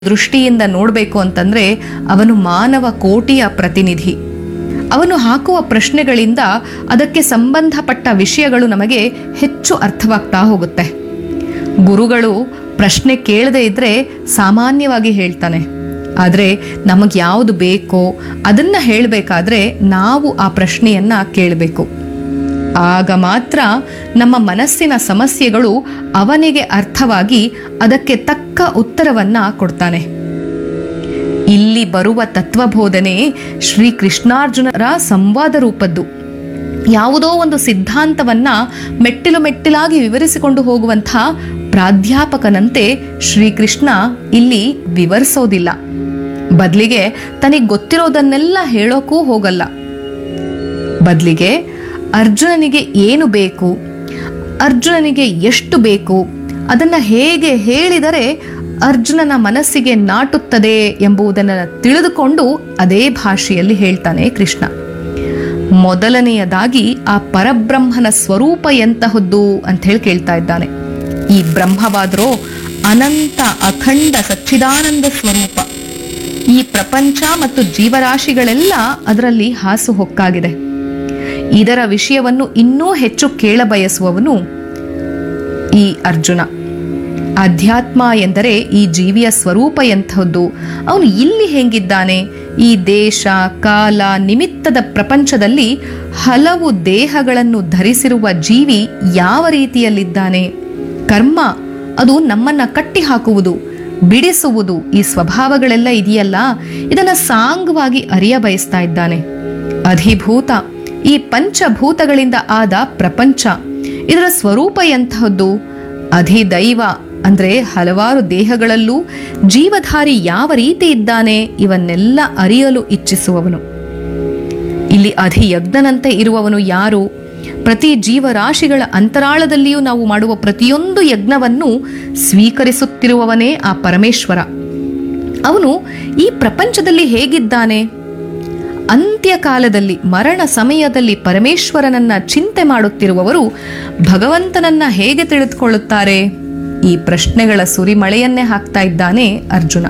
ದೃಷ್ಟಿಯಿಂದ ನೋಡಬೇಕು ಅಂತಂದ್ರೆ ಅವನು ಮಾನವ ಕೋಟಿಯ ಪ್ರತಿನಿಧಿ. ಅವನು ಹಾಕುವ ಪ್ರಶ್ನೆಗಳಿಂದ ಅದಕ್ಕೆ ಸಂಬಂಧಪಟ್ಟ ವಿಷಯಗಳು ನಮಗೆ ಹೆಚ್ಚು ಅರ್ಥವಾಗ್ತಾ ಹೋಗುತ್ತೆ. ಗುರುಗಳು ಪ್ರಶ್ನೆ ಕೇಳದೇ ಇದ್ರೆ ಸಾಮಾನ್ಯವಾಗಿ ಹೇಳ್ತಾನೆ, ಆದರೆ ನಮಗೆ ಯಾವುದು ಬೇಕೋ ಅದನ್ನ ಹೇಳಬೇಕಾದ್ರೆ ನಾವು ಆ ಪ್ರಶ್ನೆಯನ್ನ ಕೇಳಬೇಕು. ಆಗ ಮಾತ್ರ ನಮ್ಮ ಮನಸ್ಸಿನ ಸಮಸ್ಯೆಗಳು ಅವನಿಗೆ ಅರ್ಥವಾಗಿ ಅದಕ್ಕೆ ತಕ್ಕ ಉತ್ತರವನ್ನ ಕೊಡ್ತಾನೆ. ಇಲ್ಲಿ ಬರುವ ತತ್ವಬೋಧನೆ ಶ್ರೀಕೃಷ್ಣಾರ್ಜುನರ ಸಂವಾದ ರೂಪದ್ದು. ಯಾವುದೋ ಒಂದು ಸಿದ್ಧಾಂತವನ್ನ ಮೆಟ್ಟಿಲು ಮೆಟ್ಟಿಲಾಗಿ ವಿವರಿಸಿಕೊಂಡು ಹೋಗುವಂಥ ಪ್ರಾಧ್ಯಾಪಕನಂತೆ ಶ್ರೀಕೃಷ್ಣ ಇಲ್ಲಿ ವಿವರಿಸೋದಿಲ್ಲ. ಬದಲಿಗೆ ತನಗೆ ಗೊತ್ತಿರೋದನ್ನೆಲ್ಲ ಹೇಳೋಕೂ ಹೋಗಲ್ಲ. ಬದಲಿಗೆ ಅರ್ಜುನನಿಗೆ ಏನು ಬೇಕು, ಅರ್ಜುನನಿಗೆ ಎಷ್ಟು ಬೇಕು, ಅದನ್ನು ಹೇಗೆ ಹೇಳಿದರೆ ಅರ್ಜುನನ ಮನಸ್ಸಿಗೆ ನಾಟುತ್ತದೆ ಎಂಬುದನ್ನು ತಿಳಿದುಕೊಂಡು ಅದೇ ಭಾಷೆಯಲ್ಲಿ ಹೇಳ್ತಾನೆ ಕೃಷ್ಣ. ಮೊದಲನೆಯದಾಗಿ ಆ ಪರಬ್ರಹ್ಮನ ಸ್ವರೂಪ ಎಂತಹದ್ದು ಅಂತ ಹೇಳಿ ಕೇಳ್ತಾ ಇದ್ದಾನೆ. ಈ ಬ್ರಹ್ಮವಾದ್ರೋ ಅನಂತ ಅಖಂಡ ಸಚ್ಚಿದಾನಂದ ಸ್ವರೂಪ. ಈ ಪ್ರಪಂಚ ಮತ್ತು ಜೀವರಾಶಿಗಳೆಲ್ಲ ಅದರಲ್ಲಿ ಹಾಸುಹೊಕ್ಕಾಗಿದೆ. ಇದರ ವಿಷಯವನ್ನು ಇನ್ನೂ ಹೆಚ್ಚು ಕೇಳಬಯಸುವವನು ಈ ಅರ್ಜುನ. ಅಧ್ಯಾತ್ಮ ಎಂದರೆ ಈ ಜೀವಿಯ ಸ್ವರೂಪ ಎಂಥದ್ದು, ಅವನು ಇಲ್ಲಿ ಹೆಂಗಿದ್ದಾನೆ, ಈ ದೇಶ ಕಾಲ ನಿಮಿತ್ತದ ಪ್ರಪಂಚದಲ್ಲಿ ಹಲವು ದೇಹಗಳನ್ನು ಧರಿಸಿರುವ ಜೀವಿ ಯಾವ ರೀತಿಯಲ್ಲಿದ್ದಾನೆ, ಕರ್ಮ ಅದು ನಮ್ಮನ್ನ ಕಟ್ಟಿ ಹಾಕುವುದು ಬಿಡಿಸುವುದು, ಈ ಸ್ವಭಾವಗಳೆಲ್ಲ ಇದೆಯಲ್ಲ, ಇದನ್ನ ಸಾಂಗವಾಗಿ ಅರಿಯ ಬಯಸ್ತಾ ಇದ್ದಾನೆ. ಅಧಿಭೂತ ಈ ಪಂಚಭೂತಗಳಿಂದ ಆದ ಪ್ರಪಂಚ, ಇದರ ಸ್ವರೂಪ ಎಂತಹದ್ದು, ಅಧಿದೈವ ಅಂದ್ರೆ ಹಲವಾರು ದೇಹಗಳಲ್ಲೂ ಜೀವಧಾರಿ ಯಾವ ರೀತಿ ಇದ್ದಾನೆ, ಇವನ್ನೆಲ್ಲ ಅರಿಯಲು ಇಚ್ಛಿಸುವವನು. ಇಲ್ಲಿ ಅಧಿಯಜ್ಞನಂತೆ ಇರುವವನು ಯಾರು? ಪ್ರತಿ ಜೀವರಾಶಿಗಳ ಅಂತರಾಳದಲ್ಲಿಯೂ ನಾವು ಮಾಡುವ ಪ್ರತಿಯೊಂದು ಯಜ್ಞವನ್ನು ಸ್ವೀಕರಿಸುತ್ತಿರುವವನೇ ಆ ಪರಮೇಶ್ವರ. ಅವನು ಈ ಪ್ರಪಂಚದಲ್ಲಿ ಹೇಗಿದ್ದಾನೆ? ಅಂತ್ಯಕಾಲದಲ್ಲಿ ಮರಣ ಸಮಯದಲ್ಲಿ ಪರಮೇಶ್ವರನನ್ನ ಚಿಂತೆ ಮಾಡುತ್ತಿರುವವರು ಭಗವಂತನನ್ನ ಹೇಗೆ ತಿಳಿದುಕೊಳ್ಳುತ್ತಾರೆ? ಈ ಪ್ರಶ್ನೆಗಳ ಸುರಿಮಳೆಯನ್ನೇ ಹಾಕ್ತಾ ಇದ್ದಾನೆ ಅರ್ಜುನ.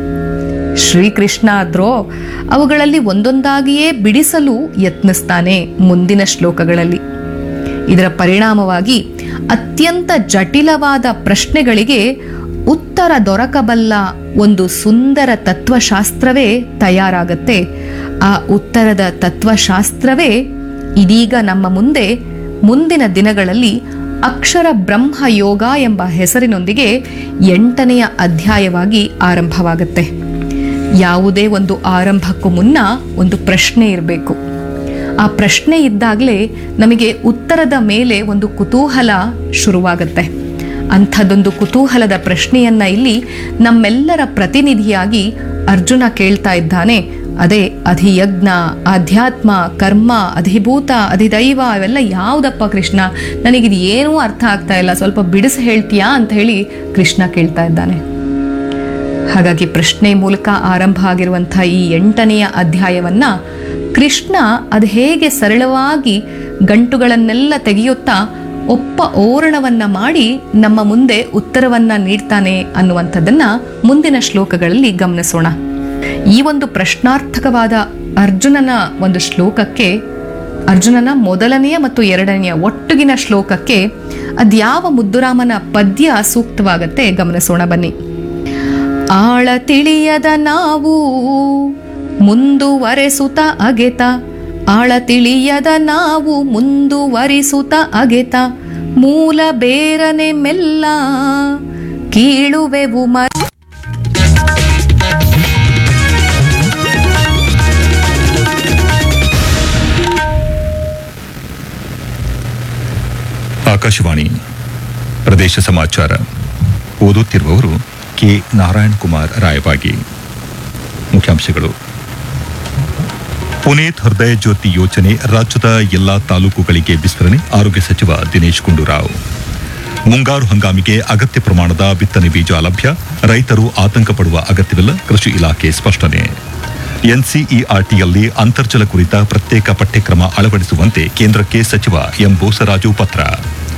ಶ್ರೀಕೃಷ್ಣ ಆದ್ರೋ ಅವುಗಳಲ್ಲಿ ಒಂದೊಂದಾಗಿಯೇ ಬಿಡಿಸಲು ಯತ್ನಿಸ್ತಾನೆ ಮುಂದಿನ ಶ್ಲೋಕಗಳಲ್ಲಿ. ಇದರ ಪರಿಣಾಮವಾಗಿ ಅತ್ಯಂತ ಜಟಿಲವಾದ ಪ್ರಶ್ನೆಗಳಿಗೆ ಉತ್ತರ ದೊರಕಬಲ್ಲ ಒಂದು ಸುಂದರ ತತ್ವಶಾಸ್ತ್ರವೇ ತಯಾರಾಗತ್ತೆ. ಆ ಉತ್ತರದ ತತ್ವಶಾಸ್ತ್ರವೇ ಇದೀಗ ನಮ್ಮ ಮುಂದೆ ಮುಂದಿನ ದಿನಗಳಲ್ಲಿ ಅಕ್ಷರ ಬ್ರಹ್ಮ ಯೋಗ ಎಂಬ ಹೆಸರಿನೊಂದಿಗೆ 8ನೇ ಅಧ್ಯಾಯವಾಗಿ ಆರಂಭವಾಗುತ್ತೆ. ಯಾವುದೇ ಒಂದು ಆರಂಭಕ್ಕೂ ಮುನ್ನ ಒಂದು ಪ್ರಶ್ನೆ ಇರಬೇಕು. ಆ ಪ್ರಶ್ನೆ ಇದ್ದಾಗಲೇ ನಮಗೆ ಉತ್ತರದ ಮೇಲೆ ಒಂದು ಕುತೂಹಲ ಶುರುವಾಗುತ್ತೆ. ಅಂಥದ್ದೊಂದು ಕುತೂಹಲದ ಪ್ರಶ್ನೆಯನ್ನ ಇಲ್ಲಿ ನಮ್ಮೆಲ್ಲರ ಪ್ರತಿನಿಧಿಯಾಗಿ ಅರ್ಜುನ ಕೇಳ್ತಾ ಇದ್ದಾನೆ. ಅದೇ ಅಧಿಯಜ್ಞ, ಆಧ್ಯಾತ್ಮ, ಕರ್ಮ, ಅಧಿಭೂತ, ಅಧಿದೈವ ಇವೆಲ್ಲ ಯಾವುದಪ್ಪ ಕೃಷ್ಣ? ನನಗಿದು ಏನೂ ಅರ್ಥ ಆಗ್ತಾ ಇಲ್ಲ, ಸ್ವಲ್ಪ ಬಿಡಿಸಿ ಹೇಳ್ತೀಯಾ ಅಂತ ಹೇಳಿ ಕೃಷ್ಣ ಕೇಳ್ತಾ ಇದ್ದಾನೆ. ಹಾಗಾಗಿ ಪ್ರಶ್ನೆ ಮೂಲಕ ಆರಂಭ ಆಗಿರುವಂಥ ಈ 8ನೇ ಅಧ್ಯಾಯವನ್ನ ಕೃಷ್ಣ ಅದು ಹೇಗೆ ಸರಳವಾಗಿ ಗಂಟುಗಳನ್ನೆಲ್ಲ ತೆಗೆಯುತ್ತಾ ಒಪ್ಪ ಓರಣವನ್ನ ಮಾಡಿ ನಮ್ಮ ಮುಂದೆ ಉತ್ತರವನ್ನ ನೀಡ್ತಾನೆ ಅನ್ನುವಂಥದ್ದನ್ನ ಮುಂದಿನ ಶ್ಲೋಕಗಳಲ್ಲಿ ಗಮನಿಸೋಣ. ಈ ಒಂದು ಪ್ರಶ್ನಾರ್ಥಕವಾದ ಅರ್ಜುನನ ಒಂದು ಶ್ಲೋಕಕ್ಕೆ, ಅರ್ಜುನನ ಮೊದಲನೆಯ ಮತ್ತು 2ನೆಯ ಒಟ್ಟುಗಿನ ಶ್ಲೋಕಕ್ಕೆ ಅದ್ಯಾವ ಮುದ್ದುರಾಮನ ಪದ್ಯ ಸೂಕ್ತವಾಗತ್ತೆ ಗಮನಿಸೋಣ ಬನ್ನಿ. ಆಳ ತಿಳಿಯದ ನಾವು ಮುಂದುವರೆಸುತ್ತ ಅಗೆತ, ಆಳ ತಿಳಿಯದ ನಾವು ಮುಂದುವರಿಸುತ್ತ ಅಗೆತ, ಮೂಲ ಬೇರನೆ ಮೆಲ್ಲ ಕೀಳುವೆವು ಮರ. ಆಕಾಶವಾಣಿ ಪ್ರದೇಶ ಸಮಾಚಾರ ಓದುತ್ತಿರುವವರು ಕೆ ನಾರಾಯಣ್ ಕುಮಾರ್ ರಾಯಬಾಗಿ. ಮುಖ್ಯಾಂಶಗಳು: ಪುನೀತ್ ಹೃದಯ ಜ್ಯೋತಿ ಯೋಜನೆ ರಾಜ್ಯದ ಎಲ್ಲಾ ತಾಲೂಕುಗಳಿಗೆ ವಿಸ್ತರಣೆ, ಆರೋಗ್ಯ ಸಚಿವ ದಿನೇಶ್ ಗುಂಡೂರಾವ್. ಮುಂಗಾರು ಹಂಗಾಮಿಗೆ ಅಗತ್ಯ ಪ್ರಮಾಣದ ಬಿತ್ತನೆ ಬೀಜ ಲಭ್ಯ, ರೈತರು ಆತಂಕ ಪಡುವ ಅಗತ್ಯವಿಲ್ಲ, ಕೃಷಿ ಇಲಾಖೆ ಸ್ಪಷ್ಟನೆ. ಎನ್ಸಿಇಆರ್ಟಿಯಲ್ಲಿ ಅಂತರ್ಜಲ ಕುರಿತ ಪ್ರತ್ಯೇಕ ಪಠ್ಯಕ್ರಮ ಅಳವಡಿಸುವಂತೆ ಕೇಂದ್ರಕ್ಕೆ ಸಚಿವ ಎಂ ಬೋಸರಾಜು ಪತ್ರ.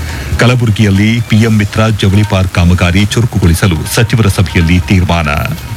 ಕಲಬುರಗಿಯಲ್ಲಿ ಪಿಎಂ ಮಿತ್ರ ಜವಳಿ ಪಾರ್ಕ್ ಕಾಮಗಾರಿ ಚುರುಕುಗೊಳಿಸಲು ಸಚಿವರ ಸಭೆಯಲ್ಲಿ ತೀರ್ಮಾನ.